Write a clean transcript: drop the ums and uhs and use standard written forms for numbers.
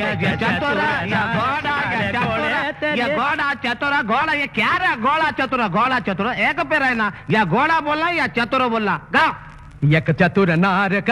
चतुरा घोड़ा ये क्या रहा घोड़ा चतुरा एक पे रहना या घोड़ा बोलना या चतुर बोलना गा एक चतुर नार